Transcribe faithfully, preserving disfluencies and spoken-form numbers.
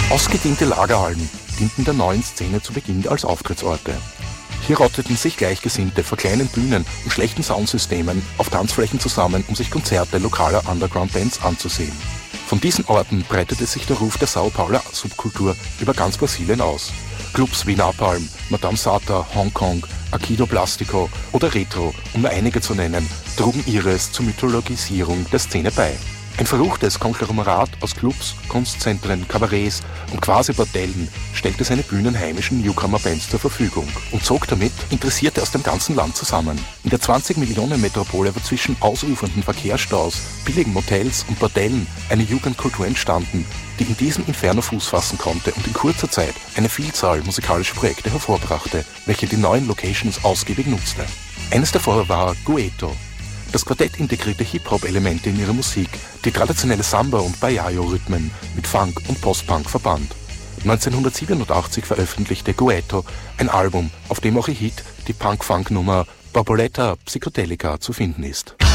Ausgediente Lagerhallen dienten der neuen Szene zu Beginn als Auftrittsorte. Hier rotteten sich Gleichgesinnte vor kleinen Bühnen und schlechten Soundsystemen auf Tanzflächen zusammen, um sich Konzerte lokaler Underground-Bands anzusehen. Von diesen Orten breitete sich der Ruf der Sao Pauler Subkultur über ganz Brasilien aus. Clubs wie Napalm, Madame Sata, Hongkong, Akido Plastico oder Retro, um nur einige zu nennen, trugen ihres zur Mythologisierung der Szene bei. Ein verruchtes Konglomerat aus Clubs, Kunstzentren, Kabarets und quasi Bordellen stellte seine Bühnen heimischen Newcomer-Bands zur Verfügung und zog damit Interessierte aus dem ganzen Land zusammen. In der zwanzig-Millionen-Metropole war zwischen ausufernden Verkehrsstaus, billigen Motels und Bordellen eine Jugendkultur entstanden, die in diesem Inferno Fuß fassen konnte und in kurzer Zeit eine Vielzahl musikalischer Projekte hervorbrachte, welche die neuen Locations ausgiebig nutzte. Eines davor war Gueto. Das Quartett integrierte Hip-Hop-Elemente in ihre Musik, die traditionelle Samba- und Baiayo-Rhythmen mit Funk und Post-Punk verband. neunzehnhundertsiebenundachtzig veröffentlichte Gueto ein Album, auf dem auch ihr Hit, die Punk-Funk-Nummer Borboleta Psychedelica zu finden ist.